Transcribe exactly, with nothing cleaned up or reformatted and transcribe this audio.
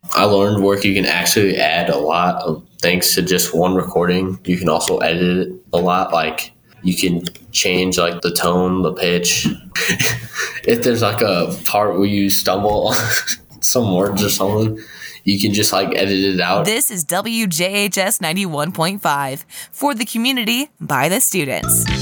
I learned work you can actually add a lot of things to just one recording. You can also edit it a lot. Like you can change like the tone, the pitch. If there's like a part where you stumble on some words or something, you can just like edit it out. This is W J H S ninety-one point five for the community by the students.